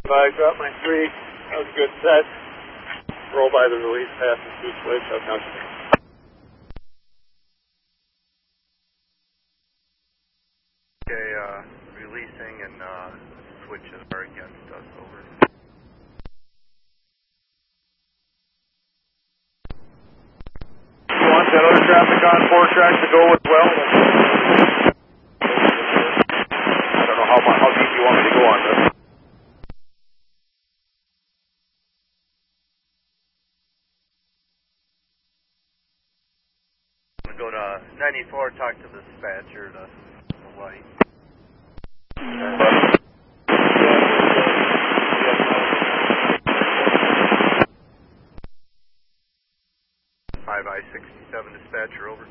I dropped my 3. That was a good set. Roll by the release, pass the 2 switch. I'll count you. Okay, releasing and switches are against us, over. You want that other traffic on 4 track to go as well? I don't know how deep you want me to go on this. Go to 94, talk to the dispatcher to the light. 5I-67 dispatcher, over.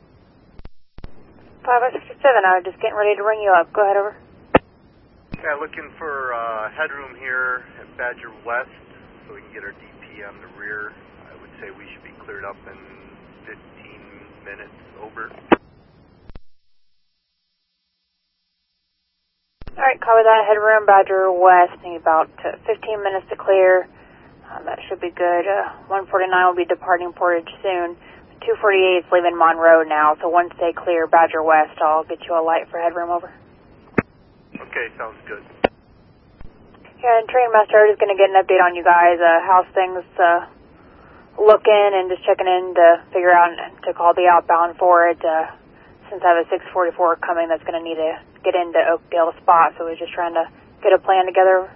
5I-67, I was just getting ready to ring you up. Go ahead, over. Yeah, looking for headroom here at Badger West so we can get our DP on the rear. I would say we should be cleared up in 15 minutes, over. Alright, copy that. Headroom, Badger West. Need about 15 minutes to clear. That should be good. 149 will be departing Portage soon. 248 is leaving Monroe now, so once they clear Badger West, I'll get you a light for headroom, over. Okay, sounds good. Yeah, and Train Master, I'm just going to get an update on you guys. How's things looking, and just checking in to figure out to call the outbound for it. Since I have a 644 coming that's going to need to get into Oakdale spot, so we're just trying to get a plan together.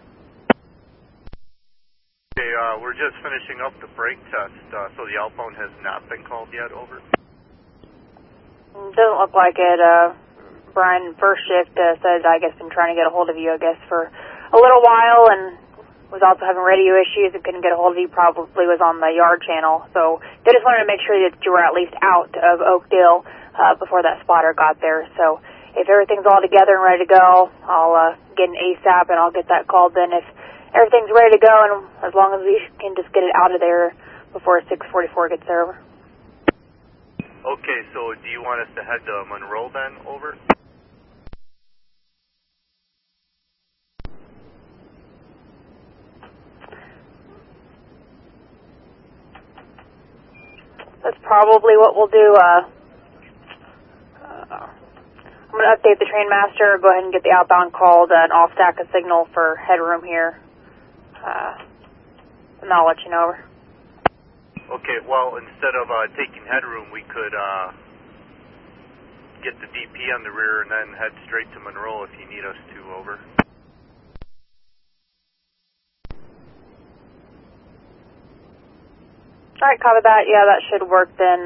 Okay, we're just finishing up the brake test, so the outbound has not been called yet, over. Doesn't look like it. Brian, first shift, said, I guess, been trying to get a hold of you, I guess, for a little while, and was also having radio issues and couldn't get a hold of you, probably was on the yard channel. So they just wanted to make sure that you were at least out of Oakdale before that spotter got there. So if everything's all together and ready to go, I'll get an ASAP and I'll get that called then. If everything's ready to go, and as long as we can just get it out of there before 644 gets there, over. Okay, so do you want us to head to Monroe then, over? That's probably what we'll do. I'm going to update the Train Master, go ahead and get the outbound called, and I'll stack a signal for headroom here. And I'll let you know, over. Okay, well, instead of taking headroom, we could get the DP on the rear and then head straight to Monroe if you need us to, over. Alright, copy that. Yeah, that should work then.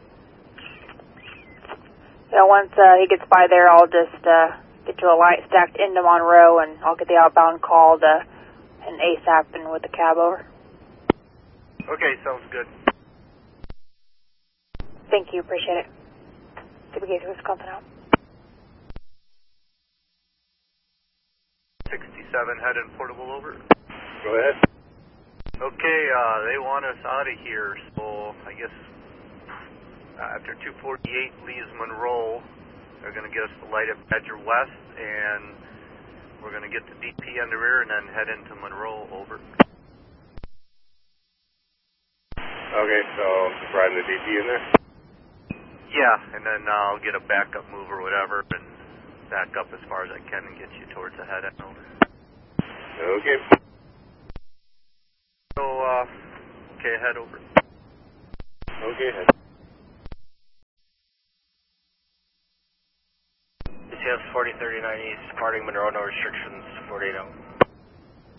Once he gets by there, I'll just get you a light stacked into Monroe, and I'll get the outbound called and ASAP and with the cab, over. Okay, sounds good. Thank you, appreciate it. WK2 Wisconsin out. 67 heading portable, over. Go ahead. Okay, they want us out of here, so I guess after 248 leaves Monroe, they're going to get us the light at Badger West, and we're going to get the DP on the rear and then head into Monroe, over. Okay, so riding the DP in there? Yeah, and then I'll get a backup move or whatever and back up as far as I can and get you towards the head end, over. Okay. So, okay, head, over. Okay, head. DCS 4039 East, departing Monroe, no restrictions, 48 out.